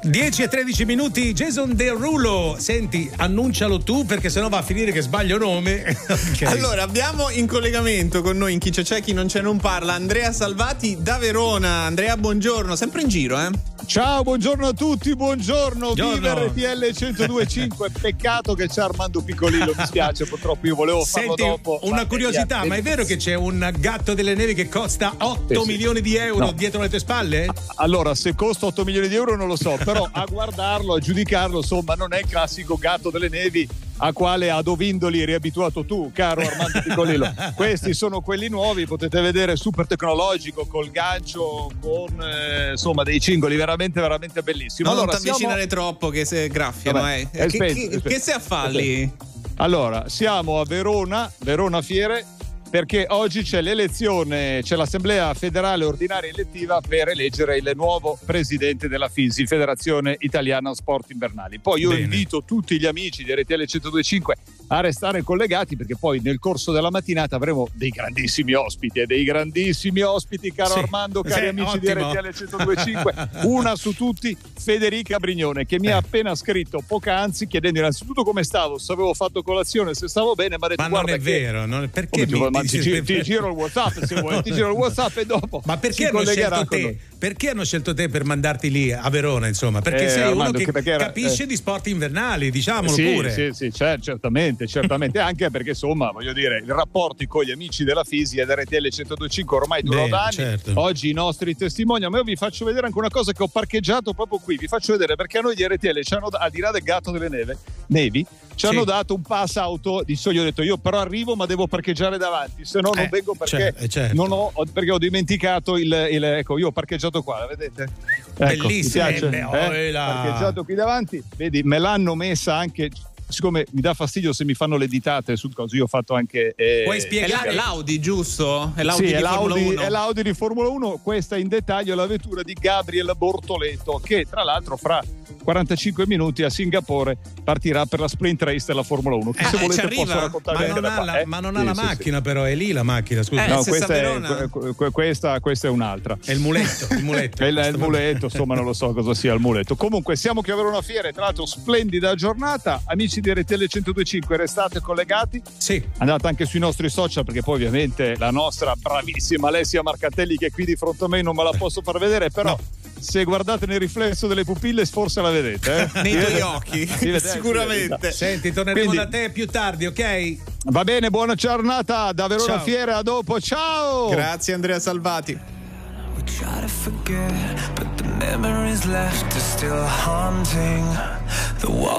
10 e 13 minuti, Jason Derulo. Senti, annuncialo tu perché sennò va a finire che sbaglio nome. Okay. Allora, abbiamo in collegamento con noi, in Chi c'è chi non c'è non parla, Andrea Salvati da Verona. Andrea, buongiorno, sempre in giro, eh? Ciao, buongiorno a tutti, buongiorno. Viva RTL 102.5. Peccato che c'è Armando Piccolillo, mi spiace, purtroppo io volevo farlo dopo. Una curiosità, ma è vero che c'è un gatto delle nevi che costa 8 milioni di euro dietro le tue spalle? Allora, se costa 8 milioni di euro non lo so, però a guardarlo, a giudicarlo, insomma, non è il classico gatto delle nevi a quale ad Ovindoli eri abituato tu, caro Armando Piccolillo. Questi sono quelli nuovi, potete vedere, super tecnologico, col gancio, con insomma dei cingoli veramente veramente bellissimo. No, allora, non ti avvicinare troppo che se graffiano. Che se affalli? Allora, siamo a Verona Fiere, perché oggi c'è l'elezione, c'è l'assemblea federale ordinaria elettiva per eleggere il nuovo presidente della FISI, Federazione Italiana Sport Invernali. Poi io invito tutti gli amici di RTL 102.5 a restare collegati, perché poi nel corso della mattinata avremo dei grandissimi ospiti, caro Armando, cari amici di RTL 102.5. Una su tutti, Federica Brignone, che mi ha appena scritto poc'anzi chiedendo innanzitutto come stavo, se avevo fatto colazione, se stavo bene, ma ha detto, ma guarda, non è vero, perché ti giro il WhatsApp se vuoi, ti giro il WhatsApp e dopo. Ma perché hanno scelto te? Perché hanno scelto te per mandarti lì a Verona, insomma? Perché sei Armando, uno che capisce di sport invernali, diciamolo pure. Sì, certamente, anche perché insomma, voglio dire, i rapporti con gli amici della Fisi ed RTL 102.5 ormai durano da anni. Certo. Oggi i nostri testimoniano, ma io vi faccio vedere anche una cosa che ho parcheggiato proprio qui, vi faccio vedere perché a noi di RTL ci hanno, al di là del gatto delle nevi, ci hanno dato un pass auto di solito. Io ho detto, io però arrivo ma devo parcheggiare davanti, se no non vengo perché certo. perché ho dimenticato ecco, io ho parcheggiato qua, vedete? Ecco, bellissimo, parcheggiato qui davanti, vedi, me l'hanno messa anche, siccome mi dà fastidio se mi fanno le ditate sul coso, io ho fatto anche puoi spiegare? È l'Audi, giusto? È l'Audi di Formula 1. Questa in dettaglio è la vettura di Gabriel Bortoleto, che tra l'altro fra 45 minuti a Singapore partirà per la sprint race della Formula 1. Se volete posso raccontare ma non ha la macchina, però è lì la macchina, scusa. No, questa è un'altra. È il muletto. È il muletto, insomma, non lo so cosa sia il muletto. Comunque siamo che a Verona Fiere, tra l'altro splendida giornata. Amici di RTL 102.5, restate collegati. Sì. Andate anche sui nostri social, perché poi ovviamente la nostra bravissima Alessia Marcatelli, che è qui di fronte a me, non me la posso far vedere, però se guardate nel riflesso delle pupille forse la vedete, nei tuoi occhi sicuramente. Senti, torneremo da te più tardi, ok? Va bene, buona giornata da Verona Fiere, a dopo, ciao. Grazie Andrea Salvati.